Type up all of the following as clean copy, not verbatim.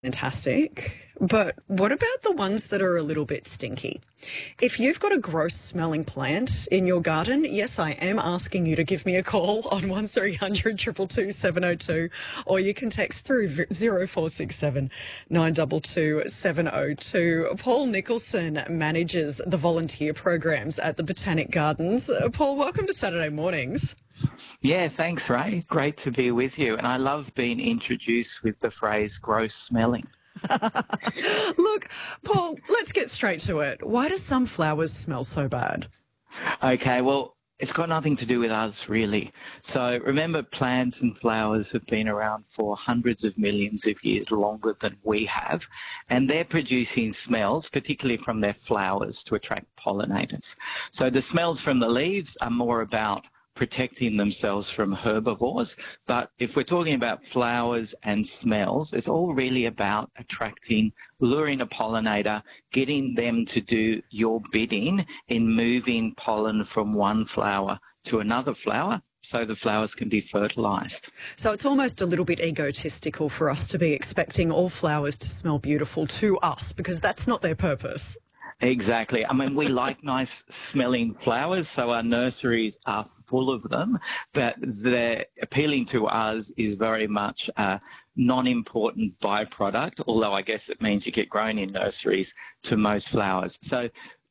Fantastic. But what about the ones that are a little bit stinky? If you've got a gross smelling plant in your garden, yes, I am asking you to give me a call on 1300 222 702, or you can text through 0467 922 702. Paul Nicholson manages the volunteer programs at the Botanic Gardens. Paul, welcome to Saturday Mornings. Yeah, thanks, Ray. Great to be with you. And I love being introduced with the phrase gross smelling. Look, Paul, let's get straight to it. Why do some flowers smell so bad? Okay, well, it's got nothing to do with us, really. So remember, plants and flowers have been around for hundreds of millions of years, longer than we have. And they're producing smells, particularly from their flowers, to attract pollinators. So the smells from the leaves are more about protecting themselves from herbivores. But if we're talking about flowers and smells, it's all really about attracting, luring a pollinator, getting them to do your bidding in moving pollen from one flower to another flower, so the flowers can be fertilised. So it's almost a little bit egotistical for us to be expecting all flowers to smell beautiful to us, because that's not their purpose. Exactly. I mean, we like nice smelling flowers, so our nurseries are full of them, but the appealing to us is very much a non-important byproduct, although I guess it means you get grown in nurseries to most flowers. So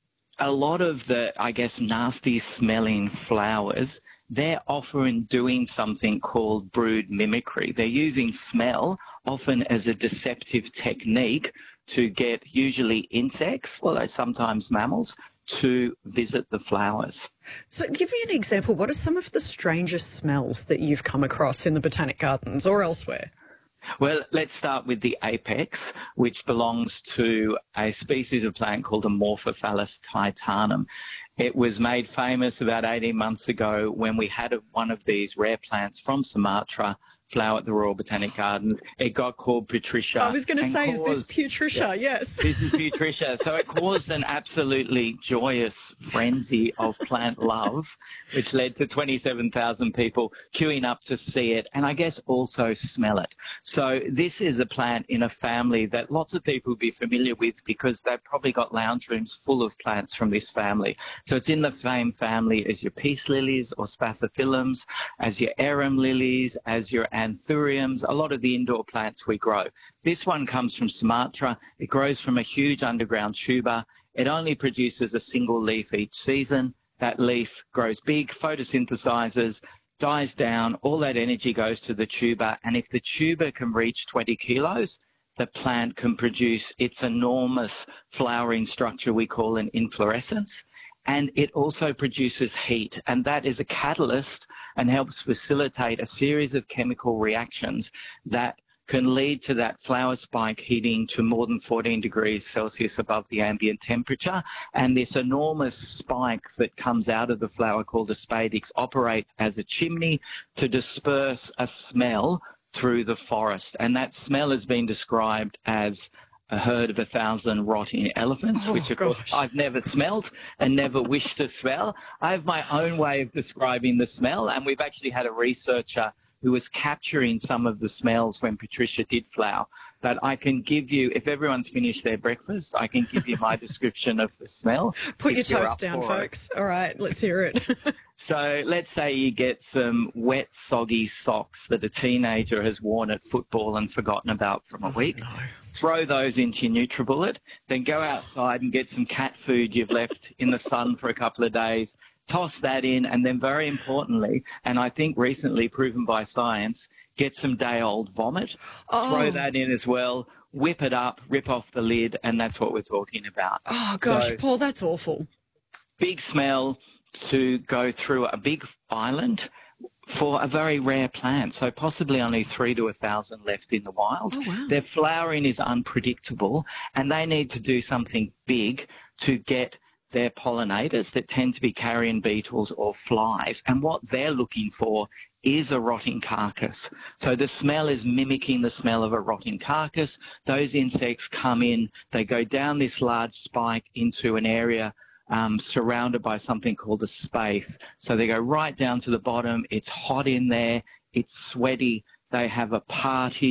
a lot of the, I guess, nasty smelling flowers, they're often doing something called brood mimicry. They're using smell often as a deceptive technique to get usually insects, although sometimes mammals, to visit the flowers. So give me an example. What are some of the strangest smells that you've come across in the Botanic Gardens or elsewhere? Well, let's start with the apex, which belongs to a species of plant called Amorphophallus titanum. It was made famous about 18 months ago when we had one of these rare plants from Sumatra flower at the Royal Botanic Gardens. It got called Patricia. I was going to say, is this Putrescia? Yeah, yes. This is Putrescia. So it caused an absolutely joyous frenzy of plant love, which led to 27,000 people queuing up to see it and I guess also smell it. So this is a plant in a family that lots of people will be familiar with because they've probably got lounge rooms full of plants from this family. So it's in the same family as your peace lilies or spathiphyllums, as your arum lilies, as your anthuriums, a lot of the indoor plants we grow. This one comes from Sumatra. It grows from a huge underground tuber. It only produces a single leaf each season. That leaf grows big, photosynthesizes, dies down. All that energy goes to the tuber. And if the tuber can reach 20 kilos, the plant can produce its enormous flowering structure we call an inflorescence. And it also produces heat, and that is a catalyst and helps facilitate a series of chemical reactions that can lead to that flower spike heating to more than 14 degrees Celsius above the ambient temperature. And this enormous spike that comes out of the flower called a spadix operates as a chimney to disperse a smell through the forest. And that smell has been described as a herd of 1,000 rotting elephants, which of course I've never smelled and never wished to smell. I have my own way of describing the smell, and we've actually had a researcher who was capturing some of the smells when Patricia did flower. But I can give you, if everyone's finished their breakfast, I can give you my description of the smell. Put your toast down, folks. All right, let's hear it. So let's say you get some wet, soggy socks that a teenager has worn at football and forgotten about from a week. No. Throw those into your NutriBullet, then go outside and get some cat food you've left in the sun for a couple of days, toss that in, and then very importantly, and I think recently proven by science, get some day-old vomit, throw that in as well, whip it up, rip off the lid, and that's what we're talking about. Oh, gosh, so, Paul, that's awful. Big smell to go through a big island for a very rare plant, so possibly only 3 to 1,000 left in the wild. Oh, wow. Their flowering is unpredictable, and they need to do something big to get their pollinators that tend to be carrion beetles or flies. And what they're looking for is a rotting carcass. So the smell is mimicking the smell of a rotting carcass. Those insects come in, they go down this large spike into an area surrounded by something called a spathe. So they go right down to the bottom. It's hot in there. It's sweaty. They have a party.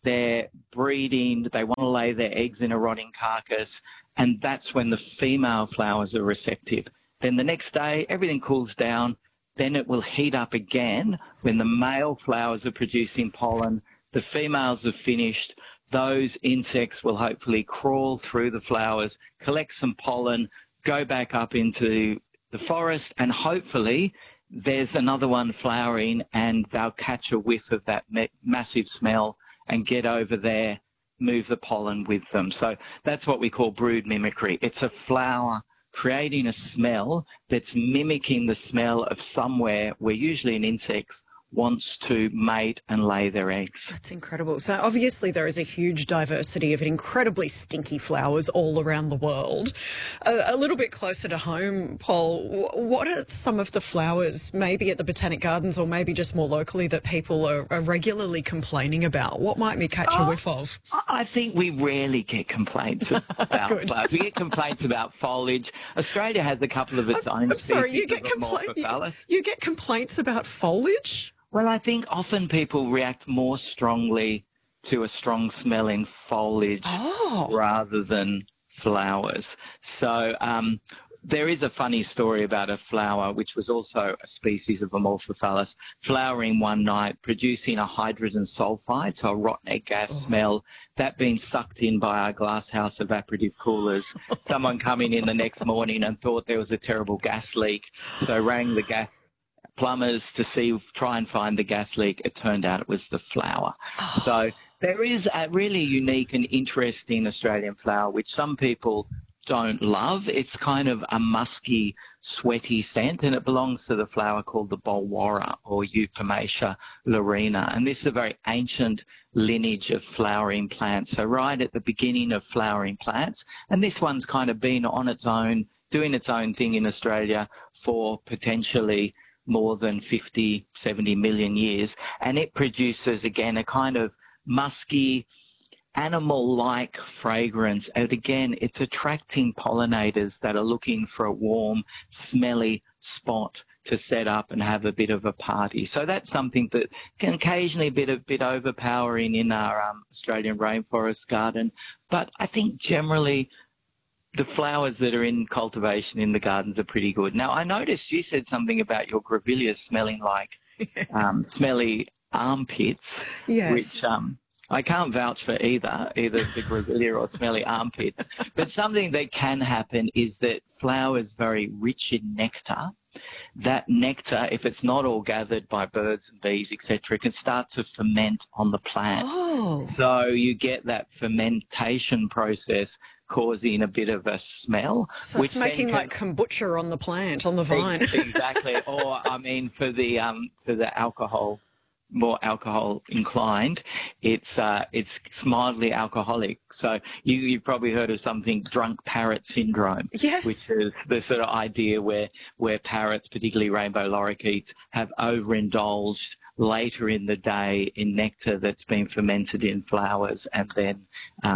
they're breeding, they want to lay their eggs in a rotting carcass, and that's when the female flowers are receptive. Then the next day, everything cools down, then it will heat up again when the male flowers are producing pollen, the females have finished, those insects will hopefully crawl through the flowers, collect some pollen, go back up into the forest, and hopefully there's another one flowering and they'll catch a whiff of that massive smell and get over there, move the pollen with them. So that's what we call brood mimicry. It's a flower creating a smell that's mimicking the smell of somewhere where usually an insect wants to mate and lay their eggs. That's incredible. So obviously there is a huge diversity of incredibly stinky flowers all around the world. A little bit closer to home, Paul, what are some of the flowers, maybe at the Botanic Gardens or maybe just more locally, that people are regularly complaining about? What might we catch a whiff of? I think we rarely get complaints about flowers. We get complaints about foliage. Australia has a couple of its own species of Amorphophallus. You get complaints about foliage? Well, I think often people react more strongly to a strong-smelling foliage rather than flowers. So there is a funny story about a flower, which was also a species of Amorphophallus, flowering one night, producing a hydrogen sulfide, so a rotten egg gas smell, that being sucked in by our glasshouse evaporative coolers. Someone coming in the next morning and thought there was a terrible gas leak, so rang the gas plumbers to try and find the gas leak. It turned out it was the flower. So there is a really unique and interesting Australian flower, which some people don't love. It's kind of a musky, sweaty scent, and it belongs to the flower called the Bolwarra or Eupomacia laurina. And this is a very ancient lineage of flowering plants. So right at the beginning of flowering plants, and this one's kind of been on its own, doing its own thing in Australia for potentially more than 50, 70 million years. And it produces, again, a kind of musky, animal-like fragrance. And again, it's attracting pollinators that are looking for a warm, smelly spot to set up and have a bit of a party. So that's something that can occasionally be a bit overpowering in our Australian rainforest garden. But I think generally the flowers that are in cultivation in the gardens are pretty good. Now, I noticed you said something about your grevilleas smelling like smelly armpits, which I can't vouch for either the grevillea or smelly armpits. But something that can happen is that flowers very rich in nectar. That nectar, if it's not all gathered by birds and bees, etc., can start to ferment on the plant. So you get that fermentation process causing a bit of a smell. So it's making like kombucha on the plant, on the vine. Exactly. Or, I mean, for the alcohol, more alcohol inclined, it's mildly alcoholic. So you've probably heard of something, drunk parrot syndrome. Yes. Which is the sort of idea where parrots, particularly rainbow lorikeets, have overindulged later in the day in nectar that's been fermented in flowers, and then,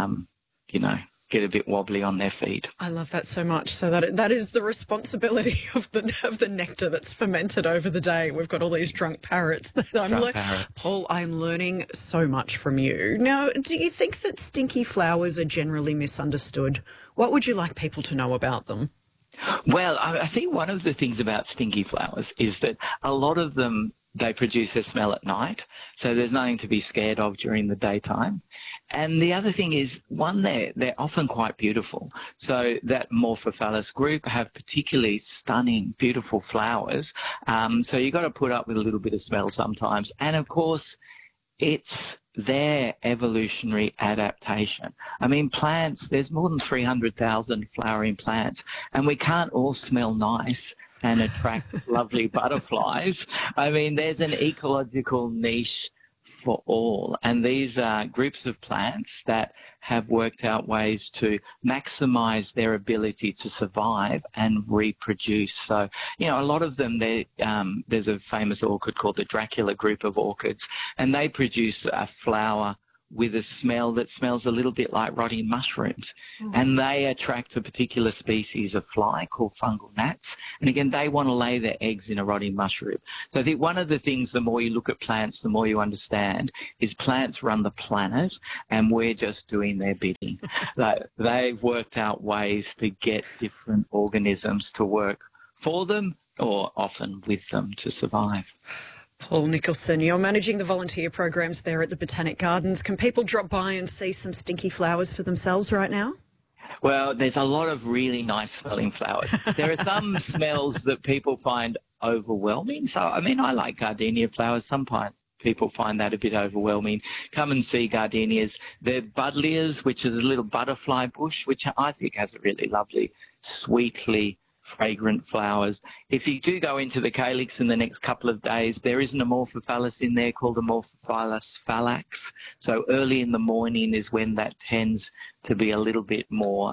get a bit wobbly on their feet. I love that so much. So that is the responsibility of the nectar that's fermented over the day. We've got all these drunk parrots. Paul, I'm learning so much from you. Now, do you think that stinky flowers are generally misunderstood? What would you like people to know about them? Well, I think one of the things about stinky flowers is that a lot of them, they produce their smell at night, so there's nothing to be scared of during the daytime. And the other thing is, they're often quite beautiful. So that Amorphophallus group have particularly stunning, beautiful flowers. So you've got to put up with a little bit of smell sometimes. And of course, it's their evolutionary adaptation. I mean, plants, there's more than 300,000 flowering plants, and we can't all smell nice and attract lovely butterflies. I mean, there's an ecological niche for all. And these are groups of plants that have worked out ways to maximize their ability to survive and reproduce. So, a lot of them, there's a famous orchid called the Dracula group of orchids, and they produce a flower with a smell that smells a little bit like rotting mushrooms. And they attract a particular species of fly called fungal gnats. And again, they want to lay their eggs in a rotting mushroom. So I think one of the things, the more you look at plants, the more you understand, is plants run the planet and we're just doing their bidding. They've worked out ways to get different organisms to work for them or often with them to survive. Paul Nicholson, you're managing the volunteer programs there at the Botanic Gardens. Can people drop by and see some stinky flowers for themselves right now? Well, there's a lot of really nice smelling flowers. There are some smells that people find overwhelming. So, I mean, I like gardenia flowers. Some people find that a bit overwhelming. Come and see gardenias. They're buddleias, which is a little butterfly bush, which I think has a really lovely, sweetly fragrant flowers. If you do go into the calyx in the next couple of days, there is an Amorphophallus in there called Amorphophallus phallax. So early in the morning is when that tends to be a little bit more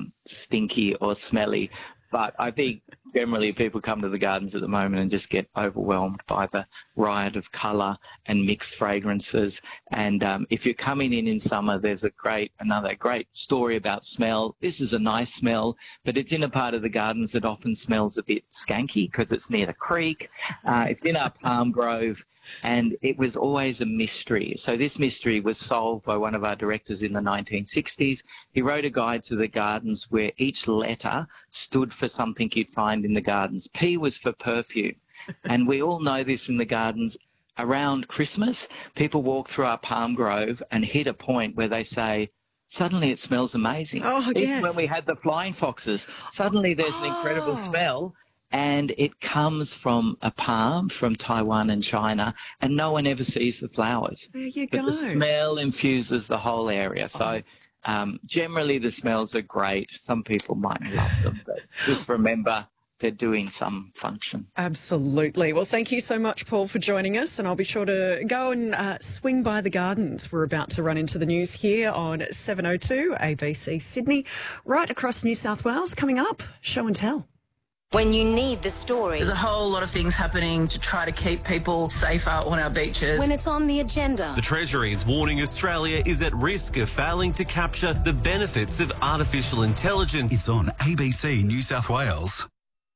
stinky or smelly. But I think generally people come to the gardens at the moment and just get overwhelmed by the riot of colour and mixed fragrances. And if you're coming in summer, there's another great story about smell. This is a nice smell, but it's in a part of the gardens that often smells a bit skanky because it's near the creek. It's in our palm grove, and it was always a mystery. So this mystery was solved by one of our directors in the 1960s. He wrote a guide to the gardens where each letter stood for something you'd find in the gardens. P was for perfume. And we all know this in the gardens. Around Christmas, people walk through our palm grove and hit a point where they say, suddenly it smells amazing. Oh, Even yes. when we had the flying foxes, suddenly there's an incredible smell. And it comes from a palm from Taiwan and China, and no one ever sees the flowers. There you But go. the smell infuses the whole area. So generally the smells are great. Some people might love them, but just remember they're doing some function. Absolutely. Well, thank you so much, Paul, for joining us, and I'll be sure to go and swing by the gardens. We're about to run into the news here on 7:02 ABC Sydney, right across New South Wales. Coming up, Show and Tell. When you need the story. There's a whole lot of things happening to try to keep people safer on our beaches. When it's on the agenda. The Treasury is warning Australia is at risk of failing to capture the benefits of artificial intelligence. It's on ABC New South Wales.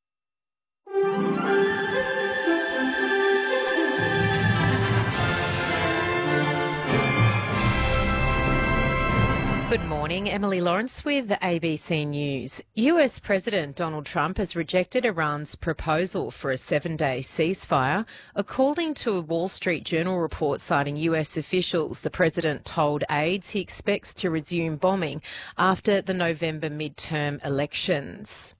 Good morning, Emily Lawrence with ABC News. US President Donald Trump has rejected Iran's proposal for a 7-day ceasefire. According to a Wall Street Journal report citing US officials, the president told aides he expects to resume bombing after the November midterm elections.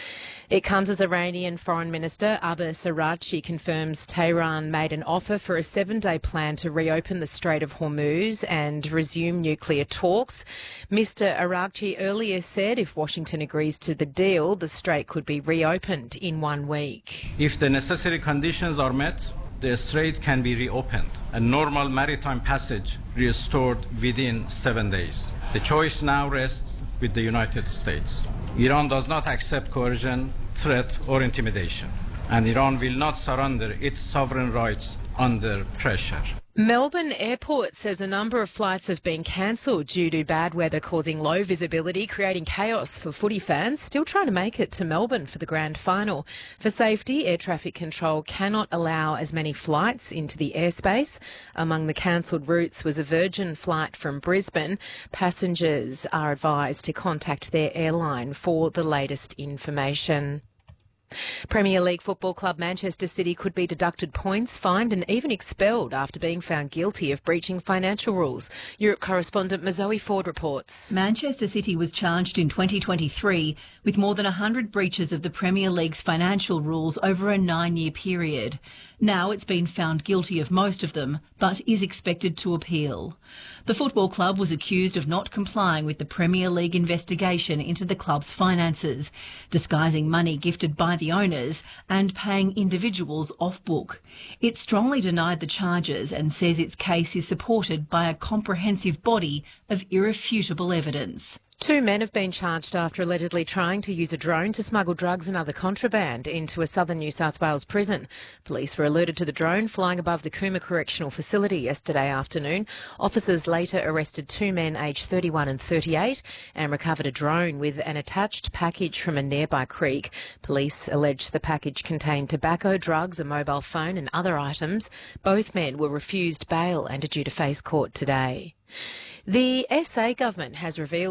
It comes as Iranian Foreign Minister Abbas Araghchi confirms Tehran made an offer for a 7-day plan to reopen the Strait of Hormuz and resume nuclear talks. Mr Araghchi earlier said if Washington agrees to the deal, the strait could be reopened in 1 week. If the necessary conditions are met, the strait can be reopened and normal maritime passage restored within 7 days. The choice now rests with the United States. Iran does not accept coercion, threat or intimidation, and Iran will not surrender its sovereign rights under pressure. Melbourne Airport says a number of flights have been cancelled due to bad weather causing low visibility, creating chaos for footy fans still trying to make it to Melbourne for the grand final. For safety, air traffic control cannot allow as many flights into the airspace. Among the cancelled routes was a Virgin flight from Brisbane. Passengers are advised to contact their airline for the latest information. Premier League football club Manchester City could be deducted points, fined and even expelled after being found guilty of breaching financial rules. Europe correspondent Mazoe Ford reports. Manchester City was charged in 2023 with more than 100 breaches of the Premier League's financial rules over a 9-year period. Now it's been found guilty of most of them, but is expected to appeal. The football club was accused of not complying with the Premier League investigation into the club's finances, disguising money gifted by the owners and paying individuals off book. It strongly denied the charges and says its case is supported by a comprehensive body of irrefutable evidence. 2 men have been charged after allegedly trying to use a drone to smuggle drugs and other contraband into a southern New South Wales prison. Police were alerted to the drone flying above the Cooma Correctional Facility yesterday afternoon. Officers later arrested 2 men aged 31 and 38 and recovered a drone with an attached package from a nearby creek. Police allege the package contained tobacco, drugs, a mobile phone and other items. Both men were refused bail and are due to face court today. The SA government has revealed